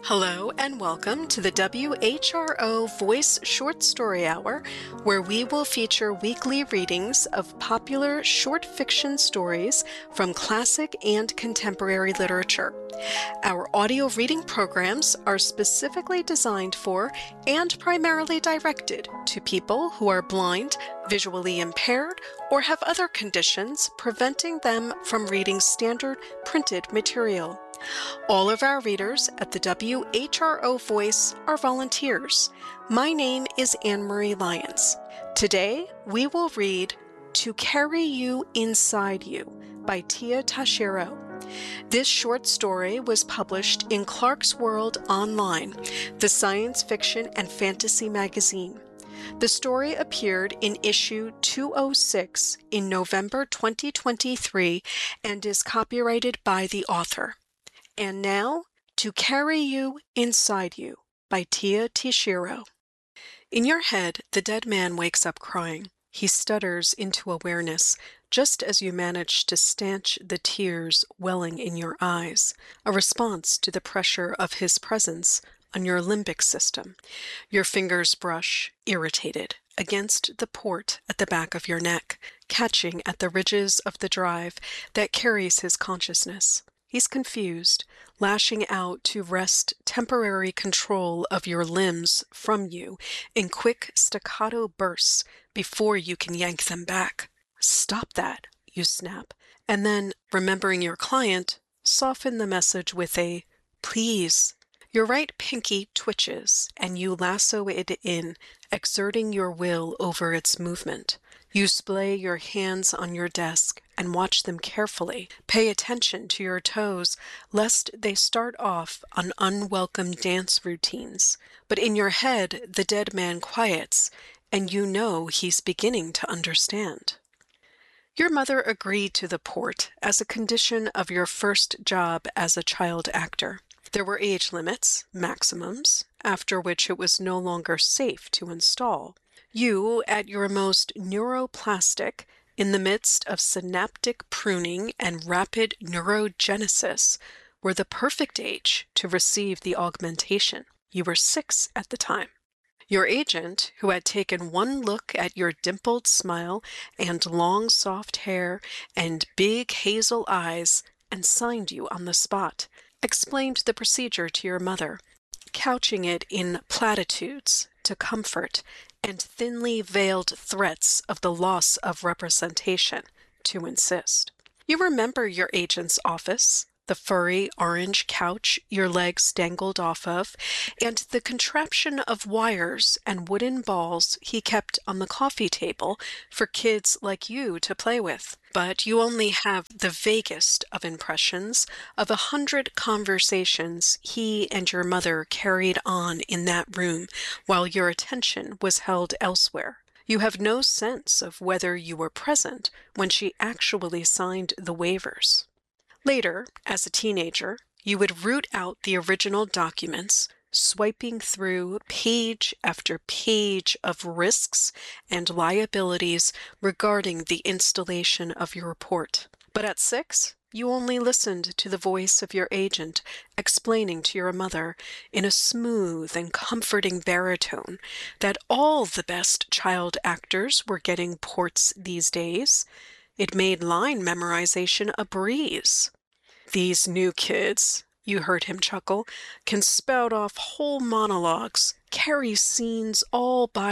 Hello and welcome to the WHRO Voice Short Story Hour, where we will feature weekly readings of popular short fiction stories from classic and contemporary literature. Our audio reading programs are specifically designed for and primarily directed to people who are blind, visually impaired, or have other conditions preventing them from reading standard printed material. All of our readers at the WHRO Voice are volunteers. My name is Anne-Marie Lyons. Today, we will read To Carry You Inside You by Tia Tashiro. This short story was published in Clarkesworld Online, the science fiction and fantasy magazine. The story appeared in issue 206 in November 2023 and is copyrighted by the author. And now, To Carry You Inside You by Tia Tashiro. In your head, the dead man wakes up crying. He stutters into awareness, just as you manage to stanch the tears welling in your eyes, a response to the pressure of his presence on your limbic system. Your fingers brush, irritated, against the port at the back of your neck, catching at the ridges of the drive that carries his consciousness. He's confused, lashing out to wrest temporary control of your limbs from you in quick staccato bursts before you can yank them back. Stop that, you snap, and then, remembering your client, soften the message with a please. Your right pinky twitches, and you lasso it in, exerting your will over its movement. You splay your hands on your desk and watch them carefully. Pay attention to your toes, lest they start off on unwelcome dance routines. But in your head, the dead man quiets, and you know he's beginning to understand. Your mother agreed to the port as a condition of your first job as a child actor. There were age limits, maximums, after which it was no longer safe to install. You, at your most neuroplastic, in the midst of synaptic pruning and rapid neurogenesis, were the perfect age to receive the augmentation. You were 6 at the time. Your agent, who had taken one look at your dimpled smile and long soft hair and big hazel eyes and signed you on the spot, explained the procedure to your mother, couching it in platitudes to comfort and thinly veiled threats of the loss of representation to insist. You remember your agent's office, the furry orange couch your legs dangled off of, and the contraption of wires and wooden balls he kept on the coffee table for kids like you to play with. But you only have the vaguest of impressions of 100 conversations he and your mother carried on in that room while your attention was held elsewhere. You have no sense of whether you were present when she actually signed the waivers. Later, as a teenager, you would root out the original documents, swiping through page after page of risks and liabilities regarding the installation of your report. But at 6, you only listened to the voice of your agent explaining to your mother in a smooth and comforting baritone that all the best child actors were getting ports these days. It made line memorization a breeze. These new kids, you heard him chuckle, can spout off whole monologues, carry scenes all by